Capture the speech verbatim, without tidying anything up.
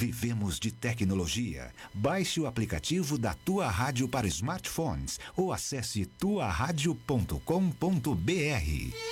Vivemos de tecnologia. Baixe o aplicativo da Tua Rádio para smartphones ou acesse tua rádio ponto com ponto br.